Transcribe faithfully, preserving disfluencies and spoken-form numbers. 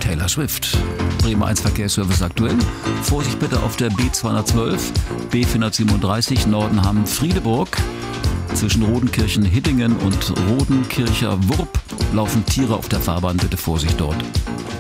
Taylor Swift. Bremer eins Verkehrsservice aktuell. Vorsicht bitte auf der B zweihundertzwölf, B vierhundertsiebenunddreißig Nordenham-Friedeburg. Zwischen Rodenkirchen-Hiddingen und Rodenkircher-Wurp laufen Tiere auf der Fahrbahn. Bitte Vorsicht dort.